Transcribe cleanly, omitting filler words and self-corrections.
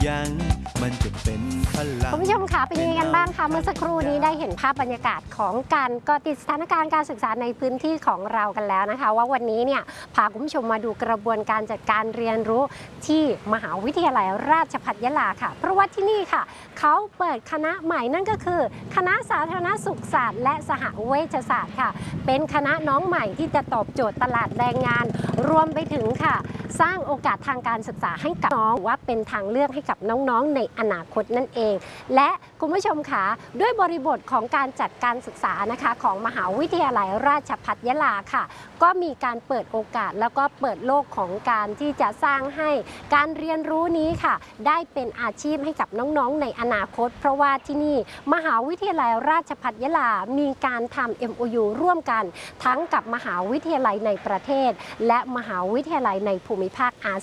ยังมันจะเป็นพลังคุณผู้ชมคะเป็นยังไงกันบ้างคะเมื่อสักครู่นี้ได้เห็นภาพบรรยากาศของการเกาะติดสถานการณ์การศึกษาในพื้นที่ของเรากันแล้วนะคะว่าวันนี้เนี่ยพาคุณผู้ชมมาดูกระบวนการจัดการเรียนรู้ที่มหาวิทยาลัยราชภัฏยะลาค่ะเพราะว่าที่นี่ค่ะเขาเปิดคณะใหม่นั่นก็คือคณะสาธารณสุขศาสตร์และสหเวชศาสตร์ค่ะเป็นคณะน้องใหม่ที่จะตอบโจทย์ตลาดแรงงานรวมไปถึงค่ะสร้างโอกาสทางการศึกษาให้กับน้องว่าเป็นทางเลือกให้กับน้องๆในอนาคตนั่นเองและคุณผู้ชมคะด้วยบริบทของการจัดการศึกษานะคะของมหาวิทยาลัยราชภัฏยะลาค่ะก็มีการเปิดโอกาสแล้วก็เปิดโลกของการที่จะสร้างให้การเรียนรู้นี้ค่ะได้เป็นอาชีพให้กับน้องๆในอนาคตเพราะว่าที่นี่มหาวิทยาลัยราชภัฏยะลามีการทำ MOU ร่วมกันทั้งกับมหาวิทยาลัยในประเทศและมหาวิทยาลัยในภูมิภาคอา